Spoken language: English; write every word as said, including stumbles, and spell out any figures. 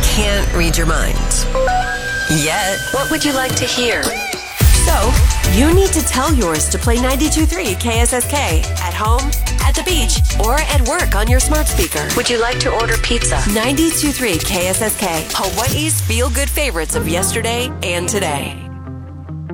can't read your mind. Yet. What would you like to hear? So, you need to tell yours to play ninety-two point three K S S K at home, at the beach, or at work on your smart speaker. Would you like to order pizza? ninety-two point three K S S K, Hawaii's feel-good favorites of yesterday and today.